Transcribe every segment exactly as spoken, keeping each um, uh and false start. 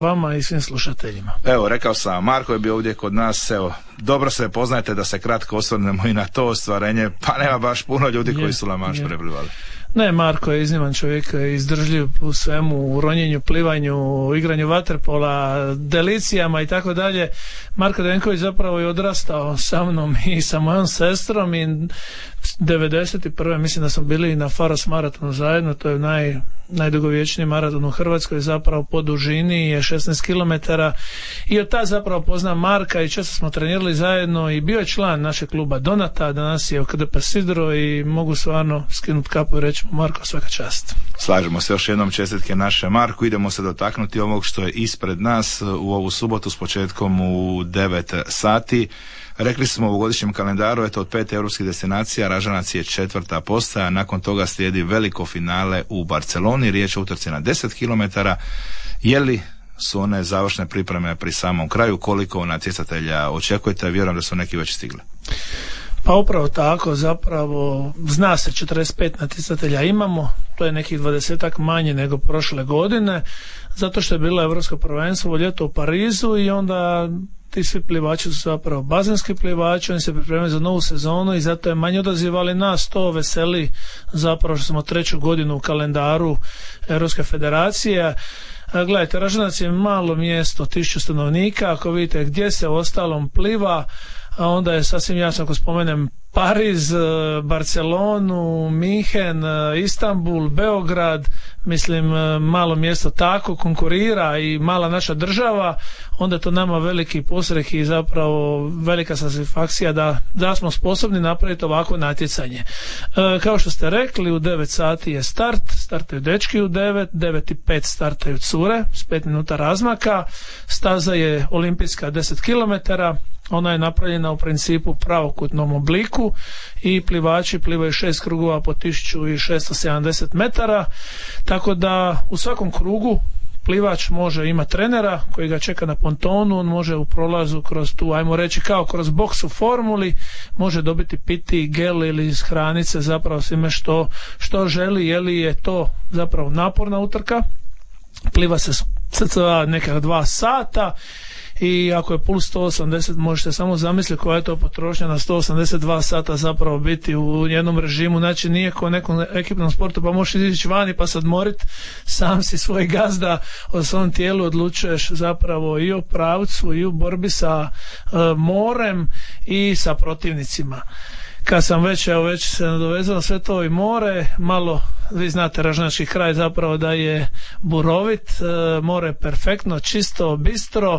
vama i svim slušateljima. Evo, rekao sam, Marko je bio ovdje kod nas, evo, dobro se poznajete, da se kratko osvrnemo i na to ostvarenje, pa nema baš puno ljudi je, koji su La Manche preplivali. Ne, Marko je izniman čovjek, izdržljiv u svemu, u ronjenju, plivanju, u igranju vaterpola, delicijama i tako dalje. Marko Denković zapravo je odrastao sa mnom i sa mojom sestrom i devedeset prve mislim da smo bili na Faros maratonu zajedno, to je naj, najdugovječniji maraton u Hrvatskoj, zapravo po dužini je šesnaest kilometara i od tada zapravo poznam Marka i često smo trenirali zajedno i bio je član našeg kluba Donata, danas je u K D P Sidro i mogu stvarno skinuti kapu i reći Marko, svaka čast. Slažemo se, još jednom čestitke naše Marku. Idemo se dotaknuti ovog što je ispred nas u ovu subotu s početkom u devet sati. Rekli smo u ovogodišnjem kalendaru, eto, od pet europskih destinacija Ražanac je četvrta postaja, nakon toga slijedi veliko finale u Barceloni, riječ o utrci na deset kilometara. Je li su one završne pripreme pri samom kraju? Koliko natjecatelja očekujete? Vjerujem da su neki već stigli. Pa upravo tako, zapravo zna se četrdeset pet natjecatelja imamo, to je nekih dvadesetak manje nego prošle godine, zato što je bilo Europsko prvenstvo u ljeto u Parizu i onda ti svi plivači su zapravo bazenski plivači, oni se pripremaju za novu sezonu i zato je manje odazivali nas, to veseli zapravo što smo treću godinu u kalendaru Europske federacije. Gledajte, Ražanac je malo mjesto, tisuću stanovnika, ako vidite gdje se ostalom pliva, a onda je sasvim jasno ako spomenem Pariz, Barcelonu, Minhen, Istanbul, Beograd, mislim malo mjesto tako konkurira i mala naša država, onda je to nama veliki posreh i zapravo velika satisfakcija da, da smo sposobni napraviti ovako natjecanje. E, kao što ste rekli, u devet sati je start, startaju dečki u devet, devet i pet startaju cure s pet minuta razmaka, staza je olimpijska deset kilometara, ona je napravljena u principu pravokutnom obliku i plivači plivaju šest krugova po tisuću šesto sedamdeset metara, tako da u svakom krugu plivač može imati trenera koji ga čeka na pontonu, on može u prolazu kroz tu, ajmo reći kao kroz boks u formuli, može dobiti piti, gel ili ishraniti se zapravo svime što, što želi, je li je to zapravo naporna utrka, pliva se cca neka dva sata i ako je puls sto osamdeset možete samo zamisliti koja je to potrošnja na sto osamdeset dva sata zapravo biti u jednom režimu, znači nije kao nekom ekipnom sportu pa možeš izići vani pa se odmoriti, sam si svoj gazda, o svom tijelu odlučuješ zapravo i o pravcu i u borbi sa e, morem i sa protivnicima. Kad sam već, evo već se nadovezao na sve to i more, malo, vi znate Ražanački kraj zapravo da je burovit, e, more je perfektno, čisto, bistro,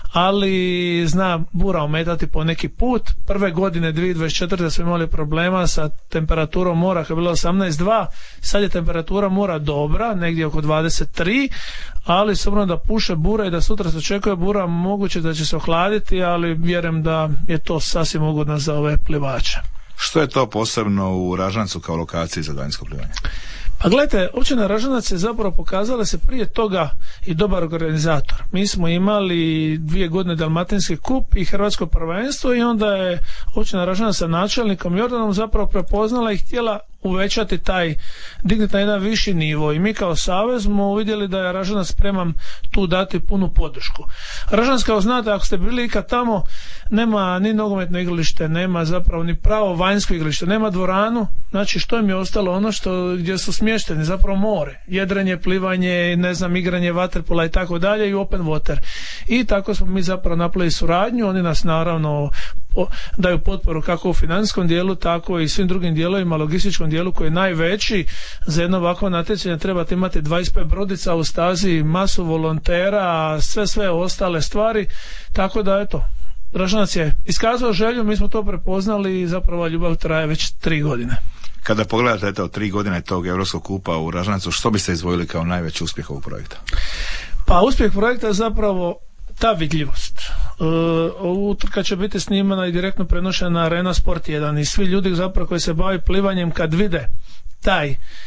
ali zna bura ometati po neki put. Prve godine dvije tisuće dvadeset četvrte smo imali problema sa temperaturom mora, kad je bilo osamnaest zarez dva, sad je temperatura mora dobra, negdje oko dvadeset tri, ali s obzirom da puše bura i da sutra se očekuje bura, moguće da će se ohladiti, ali vjerujem da je to sasvim ugodno za ove plivače. Što je to posebno u Ražancu kao lokaciji za daljinsko plivanje? Pa gledajte, općina Ražanac je zapravo pokazala se prije toga i dobar organizator. Mi smo imali dvije godine Dalmatinski kup i Hrvatsko prvenstvo i onda je općina Ražanac sa načelnikom Jordanom zapravo prepoznala i htjela uvećati taj, dignuti na jedan viši nivo i mi kao savez smo uvidjeli da je Ražanac spreman tu dati punu podršku. Ražanac, kao znate, ako ste bili ikad tamo, nema ni nogometno igralište, nema zapravo ni pravo vanjsko igralište, nema dvoranu, znači što im je ostalo ono što gdje su smješteni, zapravo more, jedrenje, plivanje, ne znam, igranje vaterpola i tako dalje i open water. I tako smo mi zapravo napravili suradnju, oni nas naravno daju potporu kako u financijskom dijelu, tako i svim drugim dijelovima, logističkom dijelu koji je najveći. Za jedno ovakvo natjecanje trebate imati dvadeset pet brodica u stazi, masu volontera, sve sve ostale stvari, tako da eto, Ražanac je iskazao želju, mi smo to prepoznali i zapravo ljubav traje već tri godine. Kada pogledate eto, tri godine tog Europskog kupa u Ražancu, što biste izdvojili kao najveći uspjeh ovog projekta? Pa uspjeh projekta je zapravo ta vidljivost. Uh, utrka će biti snimana i direktno prenošena na Arena Sport jedan i svi ljudi zapravo koji se bave plivanjem kad vide taj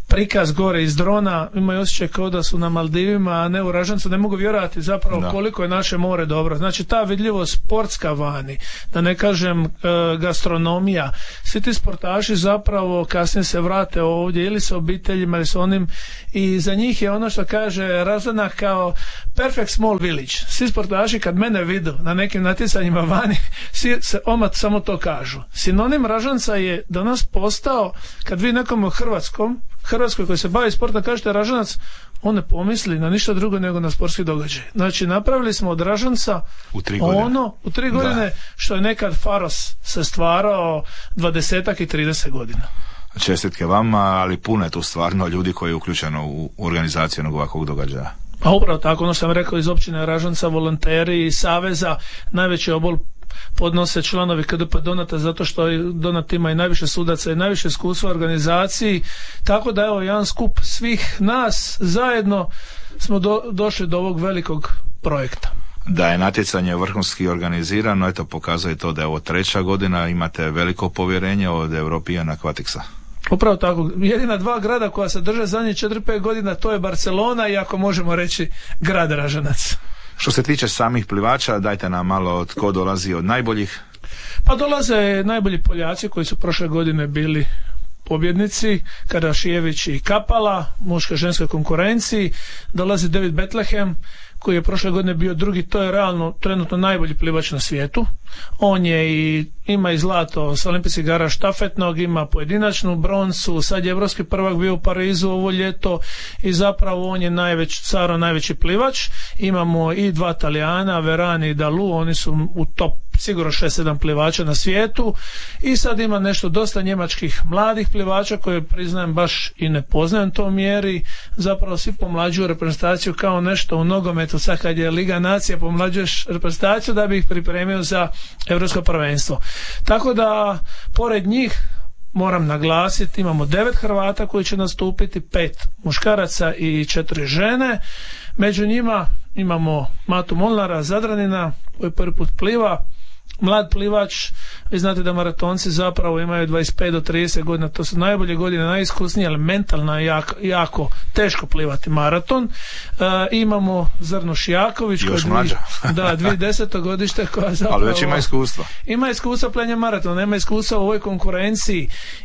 prikaz gore iz drona, imaju osjećaj kao da su na Maldivima, a ne u Ražancu, ne mogu vjerovati zapravo da. Koliko je naše more dobro. Znači ta vidljivost sportska vani, da ne kažem e, gastronomija, svi ti sportaši zapravo kasnije se vrate ovdje ili sa obiteljima ili sa onim, i za njih je ono što kaže Ražana kao perfect small village. Svi sportaši kad mene vidu na nekim natjecanjima vani, svi se omat samo to kažu. Sinonim Ražanca je danas postao, kad vi nekom u Hrvatskom Hrvatskoj koji se bavi sportom kažete Ražanac, on ne pomisli na ništa drugo nego na sportski događaj. Znači napravili smo od Ražanca u tri godine, ono, u tri godine da. Što je nekad Faros se stvarao dvadesetak i trideset godina. Čestitke vama, ali puno je tu stvarno ljudi koji je uključeno u organizaciju jednog ovakvog događaja. Pa upravo tako, ono što sam rekao, iz općine Ražanca, volonteri i saveza, najveći obol podnose članovi K D P Donata, zato što Donat ima i najviše sudaca i najviše iskustva u organizaciji, tako da evo jedan skup svih nas zajedno smo do, došli do ovog velikog projekta. Da je natjecanje vrhunski organizirano, eto pokazuje to da je ovo treća godina, imate veliko povjerenje od European Aquaticsa. Upravo tako, jedina dva grada koja se drže zadnjih četiri pet godina, to je Barcelona i ako možemo reći grad Ražanac. Što se tiče samih plivača, dajte nam malo tko dolazi od najboljih. Pa dolaze najbolji Poljaci koji su prošle godine bili pobjednici, Karašijević i Kapala, muške ženskoj konkurenciji. Dolazi David Bethlehem koji je prošle godine bio drugi, to je realno trenutno najbolji plivač na svijetu. On je i ima i zlato s olimpijskih igara štafetnog, ima pojedinačnu broncu, sad je evropski prvak bio u Parizu ovo ljeto i zapravo on je najveć, caro najveći plivač. Imamo i dva Talijana, Verani i Dalu, oni su u top sigurno šest sedam plivača na svijetu, i sad ima nešto dosta njemačkih mladih plivača koje priznajem baš i ne poznajem to mjeri, zapravo svi pomlađuju reprezentaciju kao nešto u nogometu, sad kad je Liga nacija pomlađuješ reprezentaciju da bi ih pripremio za europsko prvenstvo. Tako da pored njih moram naglasiti, imamo devet Hrvata koji će nastupiti, pet muškaraca i četiri žene. Među njima imamo Matu Molnara, Zadranina, koji prvi put pliva, mlad plivač. Vi znate da maratonci zapravo imaju dvadeset pet do trideset godina, to su najbolje godine, najiskusnije, ali mentalno je jako, jako teško plivati maraton. E, imamo Zrnu Šijaković, još mlađa. Da, dvije tisuće deseto godište koja zapravo... Ali već ima iskustva. Ima iskustva plenja maraton, nema iskustva u ovoj konkurenciji,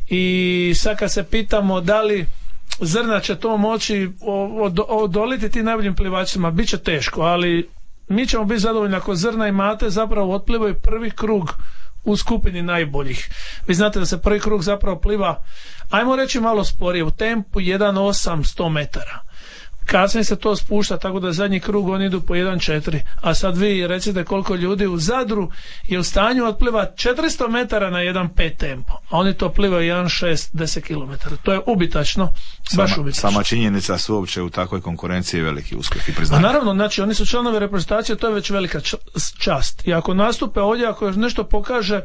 i sad kad se pitamo da li Zrna će to moći odoliti tim najboljim plivačima, bit će teško, ali mi ćemo biti zadovoljni ako Zrna i Mate zapravo otplivaju prvi krug u skupini najboljih. Vi znate da se prvi krug zapravo pliva, ajmo reći malo sporije, u tempu jedan osam sto metara. Kasnije se to spušta, tako da zadnji krug oni idu po jedan četiri, a sad vi recite koliko ljudi u Zadru je u stanju otpliva četiristo metara na jedan pet tempo, a oni to plivaju jedan šest deset kilometara. To je ubitačno, baš sama, ubitačno. Sama činjenica su uopće u takvoj konkurenciji veliki uspjeh i priznanje. A naravno, znači oni su članovi reprezentacije, to je već velika čast. I ako nastupe ovdje, ako još nešto pokaže,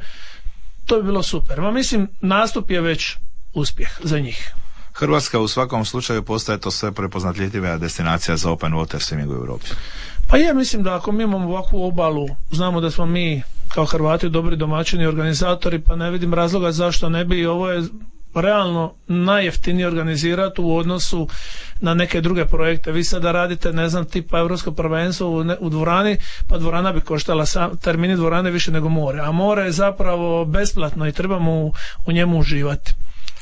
to bi bilo super. Ma mislim, nastup je već uspjeh za njih. Hrvatska u svakom slučaju postaje to sve prepoznatljiva destinacija za open water swimming u Europi. Pa ja mislim da ako mi imamo ovakvu obalu, znamo da smo mi kao Hrvati dobri domaćini organizatori, pa ne vidim razloga zašto ne bi. Ovo je realno najjeftinije organizirati u odnosu na neke druge projekte. Vi sada radite, ne znam, tipa Europsko prvenstvo u, ne, u dvorani, pa dvorana bi koštala sam, termini dvorane više nego more, a more je zapravo besplatno i trebamo u, u njemu uživati.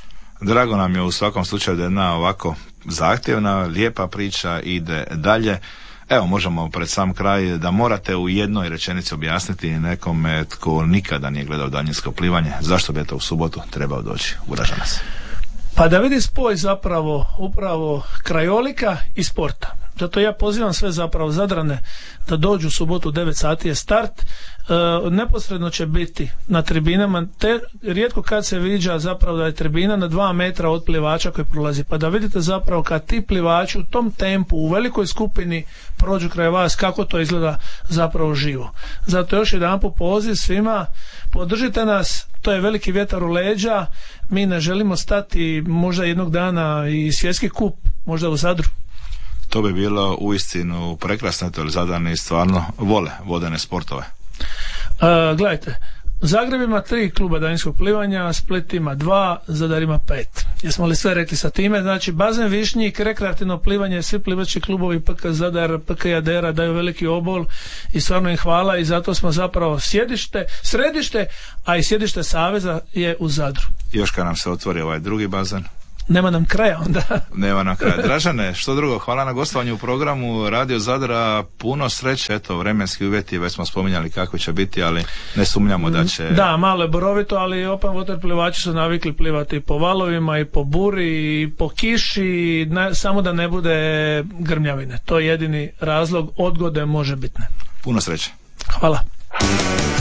Drago nam je u svakom slučaju da jedna ovako zahtjevna, lijepa priča ide dalje. Evo, možemo pred sam kraj da morate u jednoj rečenici objasniti nekome tko nikada nije gledao daljinsko plivanje, zašto bi to u subotu trebao doći u Ražanac. Pa da vidi spoj zapravo upravo krajolika i sporta. Zato ja pozivam sve zapravo Zadrane da dođu u subotu, devet sati je start. E, neposredno će biti na tribinama, te rijetko kad se viđa zapravo da je tribina na dva metra od plivača koji prolazi, pa da vidite zapravo kad ti plivači u tom tempu u velikoj skupini prođu kraj vas, kako to izgleda zapravo živo. Zato još jedanput poziv svima, podržite nas, to je veliki vjetar u leđa, mi ne želimo stati, možda jednog dana i svjetski kup, možda u Zadru. To bi bilo uistinu prekrasno, jer Zadani stvarno vole vodene sportove. Uh, gledajte, Zagreb ima tri kluba daljinskog plivanja, Split ima dva, Zadar ima pet. Jesmo li sve rekli sa time? Znači, bazen Višnjik, rekreativno plivanje, svi plivački klubovi P K Zadar, P K Jadera daju veliki obol i stvarno im hvala i zato smo zapravo sjedište, središte, a i sjedište Saveza je u Zadru. Još kad nam se otvori ovaj drugi bazen? Nema nam kraja onda. Nema nam kraja. Dražane, što drugo, hvala na gostovanju u programu Radio Zadra, puno sreće, eto, vremenski uvjeti, već smo spominjali kako će biti, ali ne sumnjamo da će... Da, malo je borovito, ali open water plivači su navikli plivati i po valovima, i po buri, i po kiši, ne, samo da ne bude grmljavine. To je jedini razlog odgode može bitne. Puno sreće. Hvala.